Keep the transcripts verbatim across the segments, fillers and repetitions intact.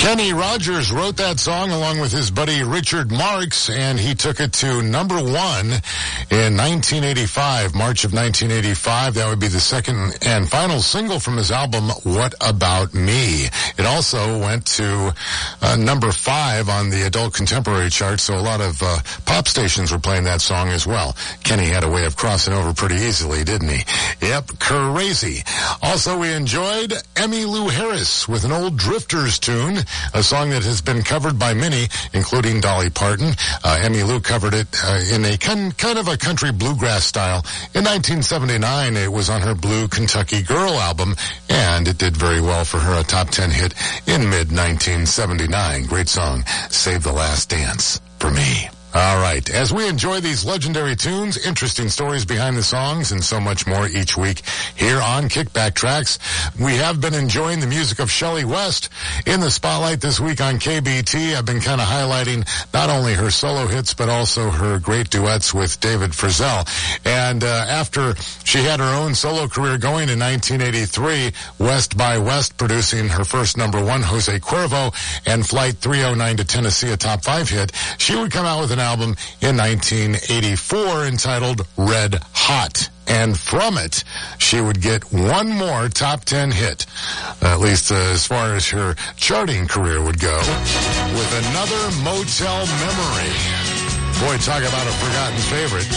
Kenny Rogers wrote that song along with his buddy Richard Marx, and he took it to number one in nineteen eighty-five, March of nineteen eighty-five. That would be the second and final single from his album, What About Me? It also went to uh, number five on the adult contemporary chart, so a lot of uh, pop stations were playing that song as well. Kenny had a way of crossing over pretty easily, didn't he? Yep, crazy. Also, we enjoyed Emmylou Harris with an old Drifters tune, a song that has been covered by many, including Dolly Parton. Uh, Emmylou covered it uh, in a kind, kind of a country bluegrass style. In nineteen seventy-nine, it was on her Blue Kentucky Girl album, and it did very well for her, a top ten hit in mid nineteen seventy-nine. Great song, Save the Last Dance for me. All right. As we enjoy these legendary tunes, interesting stories behind the songs, and so much more each week here on Kickback Tracks, we have been enjoying the music of Shelley West in the spotlight this week on K B T. I've been kind of highlighting not only her solo hits, but also her great duets with David Frizzell. And uh, after she had her own solo career going in nineteen eighty-three, West by West producing her first number one, Jose Cuervo, and Flight three oh nine to Tennessee, a top five hit, she would come out with an album in nineteen eighty-four entitled Red Hot. And from it, she would get one more top ten hit, at least uh, as far as her charting career would go, with another Motel Memory. Boy, talk about a forgotten favorite.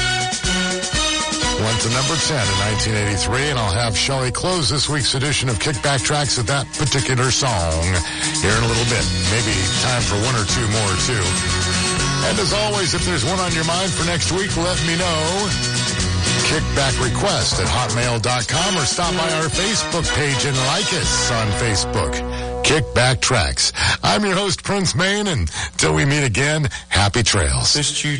Went to number ten in nineteen eighty-three, and I'll have Shelley close this week's edition of Kickback Tracks with that particular song here in a little bit. Maybe time for one or two more, too. And as always, if there's one on your mind for next week, let me know. Kickback request at hotmail dot com, or stop by our Facebook page and like us on Facebook. Kickback Tracks. I'm your host, Prince Main, and till we meet again, happy trails.